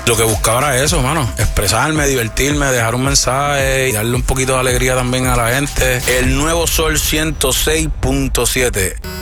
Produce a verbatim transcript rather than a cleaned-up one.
lo que buscaba era eso, mano. Expresarme, divertirme, dejar un mensaje y darle un poquito de alegría también a la gente. El nuevo Sol ciento seis punto siete.